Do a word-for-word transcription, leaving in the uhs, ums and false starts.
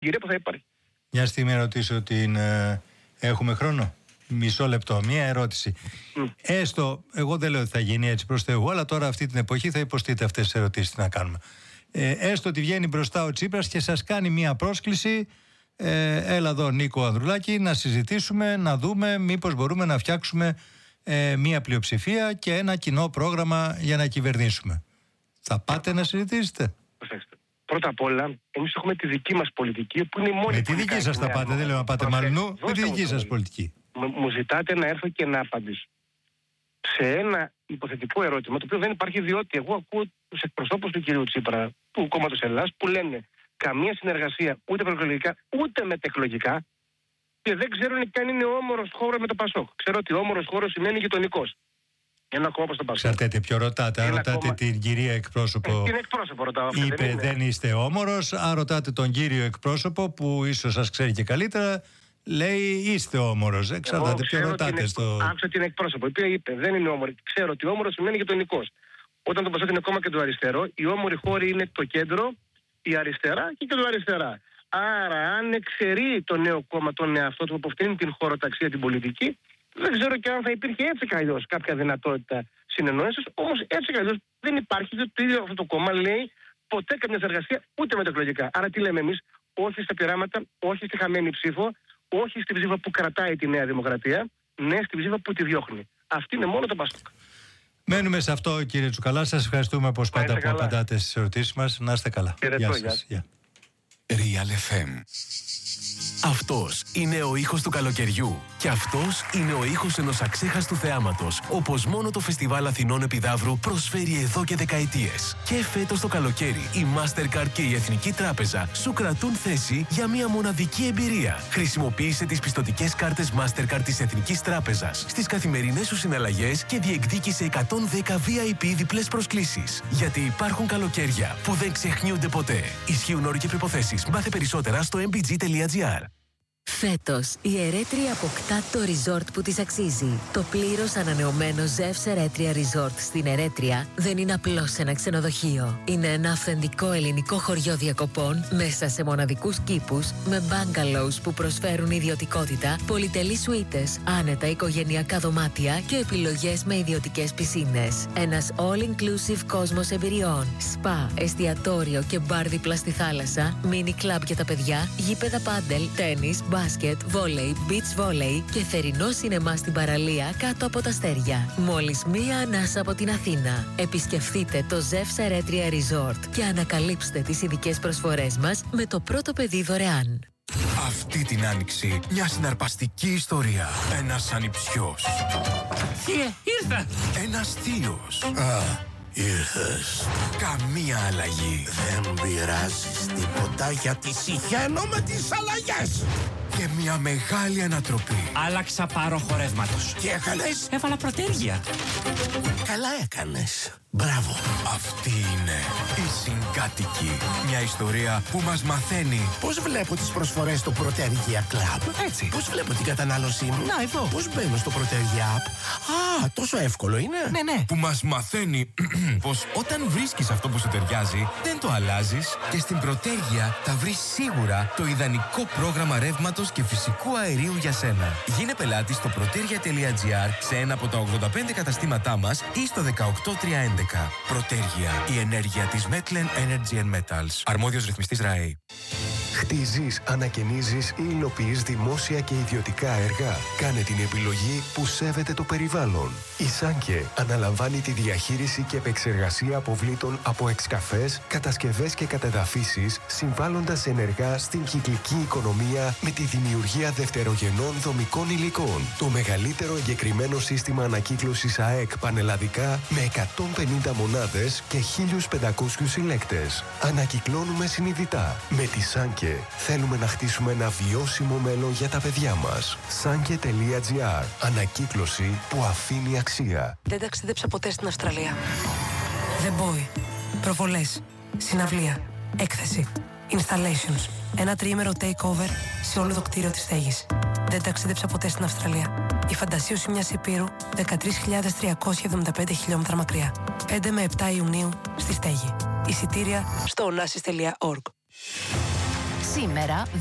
κυρία που θα υπάρχει. Μια στιγμή να ρωτήσω την... Ε, έχουμε χρόνο. Μισό λεπτό. Μία ερώτηση. Mm. Έστω, εγώ δεν λέω ότι θα γίνει έτσι προς Θεού, αλλά τώρα αυτή την εποχή θα υποστείτε αυτές τις ερωτήσεις. Τι να κάνουμε. Ε, έστω ότι βγαίνει μπροστά ο Τσίπρας και σας κάνει μία πρόσκληση. Ε, έλα εδώ Νίκο Ανδρουλάκη να συζητήσουμε, να δούμε μήπως μπορούμε να φτιάξουμε ε, μία πλειοψηφία και ένα κοινό πρόγραμμα για να κυβερνήσουμε. Θα πάτε να συζητήσετε? Πρώτα απ' όλα, εμείς έχουμε τη δική μας πολιτική που είναι η μόνη. Με τη δική σας θα πάτε, δεν λέω να πάτε μαλλινού, με τη δική σας πολιτική. Μου ζητάτε να έρθω και να απαντήσω σε ένα υποθετικό ερώτημα, το οποίο δεν υπάρχει, διότι εγώ ακούω τους εκπροσώπους του κυρίου Τσίπρα, του κόμματος Ελλάς, που λένε καμία συνεργασία ούτε προεκλογικά ούτε μετεκλογικά και δεν ξέρουν καν είναι όμορος χώρος με το Πασόκ. Ξέρω ότι όμορος χώρος σημαίνει γειτονικός. Ένα κόμμα προς το Πασόκ. Ξέρετε ποιο ρωτάτε, αν ρωτάτε κόμμα... την κυρία εκπρόσωπο. Ε, την εκπρόσωπο ρωτάω. Είπε δεν, δεν είστε όμορος, αν ρωτάτε τον κύριο εκπρόσωπο που ίσως σας ξέρει και καλύτερα. Λέει είστε όμορος. Εξαρτάται ποιο ρωτάτε. Την, στο... Άκουσα την εκπρόσωπο, η οποία είπε δεν είναι όμορη. Ξέρω ότι όμορος σημαίνει γειτονικός. Όταν το Πασόκ είναι κόμμα και το αριστερό, η όμορη χώρη είναι το κέντρο, η αριστερά και το αριστερά. Άρα, αν εξαιρεί το νέο κόμμα τον εαυτό του, αποφτύνει την χωροταξία, την πολιτική, δεν ξέρω και αν θα υπήρχε έτσι κι αλλιώς κάποια δυνατότητα συνεννόησης. Όμως έτσι κι αλλιώς δεν υπάρχει, διότι το ίδιο αυτό το κόμμα λέει ποτέ καμία συνεργασία ούτε μετεκλογικά. Άρα τι λέμε εμείς? Όχι στα πειράματα, όχι στη χαμένη ψήφο, όχι στην ψήφα που κρατάει τη Νέα Δημοκρατία, ναι στην ψήφα που τη διώχνει. Αυτή είναι μόνο το Πασόκ. Μένουμε σε αυτό, κύριε Τσουκαλά. Σας ευχαριστούμε όπως πάντα που απαντάτε στις ερωτήσεις μας. Να είστε καλά. Γεια σας. Γεια. Real εφ εμ. Αυτός είναι ο ήχος του καλοκαιριού και αυτός είναι ο ήχος ενός αξέχαστου θεάματος, όπως μόνο το Φεστιβάλ Αθηνών Επιδαύρου προσφέρει εδώ και δεκαετίες. Και φέτος το καλοκαίρι η Mastercard και η Εθνική Τράπεζα σου κρατούν θέση για μια μοναδική εμπειρία. Χρησιμοποίησε τις πιστωτικές κάρτες Mastercard της Εθνικής Τράπεζας στις καθημερινές σου συναλλαγές και διεκδίκησε εκατόν δέκα βι άι πι διπλές προσκλήσεις. Γιατί υπάρχουν καλοκαίρια που δεν ξεχνιούνται ποτέ. Ισχύουν όροι και προϋποθέσεις. Μάθε περισσότερα στο εμ μπι τζι τελεία τζι άρ. Φέτος, η Ερέτρια αποκτά το resort που της αξίζει. Το πλήρως ανανεωμένο Ζεύς Ερέτρια Resort στην Ερέτρια δεν είναι απλώς ένα ξενοδοχείο. Είναι ένα αυθεντικό ελληνικό χωριό διακοπών μέσα σε μοναδικούς κήπους με bungalows που προσφέρουν ιδιωτικότητα, πολυτελείς σουίτες, άνετα οικογενειακά δωμάτια και επιλογές με ιδιωτικές πισίνες. Ένας all-inclusive κόσμος εμπειριών, σπα, εστιατόριο και μπαρ δίπλα στη θάλασσα, μίνι κλαμπ για τα παιδιά, γήπεδα πάντελ, τένις, μπάσκετ, βόλεϊ, beach volley και θερινό σινεμά στην παραλία κάτω από τα αστέρια. Μόλις μία ανάσα από την Αθήνα. Επισκεφτείτε το Ζεύς Ερέτρια Resort και ανακαλύψτε τις ειδικές προσφορές μας με το πρώτο παιδί δωρεάν. Αυτή την άνοιξη μια συναρπαστική ιστορία. Ένας ανιψιός. Θεία, ήρθα! Ένας θείος. Α, ήρθες. Καμία αλλαγή. Δεν πειράζεις τίποτα γιατί συχαίνω με τις αλλαγές. Και μια μεγάλη ανατροπή. Άλλαξα πάροχο ρεύματος. Τι έκανες? Έβαλα προτέρια. Καλά έκανες. Μπράβο. Αυτή είναι η Συγκάτοικη. Μια ιστορία που μας μαθαίνει πώς βλέπω τις προσφορές στο Protergia Club. Έτσι. Πώς βλέπω την κατανάλωσή μου. Να, εδώ. Πώς μπαίνω στο Protergia App. Α, τόσο εύκολο είναι. Ναι, ναι. Που μας μαθαίνει πως όταν βρίσκεις αυτό που σου ταιριάζει, δεν το αλλάζεις και στην Protergia θα βρεις σίγουρα το ιδανικό πρόγραμμα ρεύματος και φυσικού αερίου για σένα. Γίνε πελάτη στο protergia τελεία τζι άρ σε ένα από τα ογδόντα πέντε καταστήματά μας ή στο δεκαοκτώ τριακόσια έντεκα. Protergia, η ενέργεια της Metlen Energy and Metals. Αρμόδιος ρυθμιστής ΡΑΕ. Χτίζεις, ανακαινίζεις ή υλοποιείς δημόσια και ιδιωτικά έργα. Κάνε την επιλογή που σέβεται το περιβάλλον. Η Σάνκε αναλαμβάνει τη διαχείριση και επεξεργασία αποβλήτων από εξκαφές, κατασκευές και κατεδαφίσεις, συμβάλλοντας ενεργά στην κυκλική οικονομία με τη δημιουργία δευτερογενών δομικών υλικών. Το μεγαλύτερο εγκεκριμένο σύστημα ανακύκλωσης ΑΕΚ πανελλαδικά με εκατόν πενήντα μονάδες και χίλιους πεντακόσιους συλλέκτες. Ανακυκλώνουμε συνειδητά. Με τη Σάνκε θέλουμε να χτίσουμε ένα βιώσιμο μέλλον για τα παιδιά μας. Σάνκε τελεία τζι άρ. Ανακύκλωση που αφήνει αξία. Δεν ταξίδεψα ποτέ στην Αυστραλία. The Boy. Προβολές. Συναυλία. Έκθεση. Installations. Ένα τριήμερο takeover σε όλο το κτίριο της στέγης. Δεν ταξίδεψα ποτέ στην Αυστραλία. Η φαντασίωση μιας υπήρου δεκατρείς χιλιάδες τριακόσια εβδομήντα πέντε χιλιόμετρα μακριά. πέντε με επτά Ιουνίου στη στέγη. Εισιτήρια στο onassis τελεία org. Σήμερα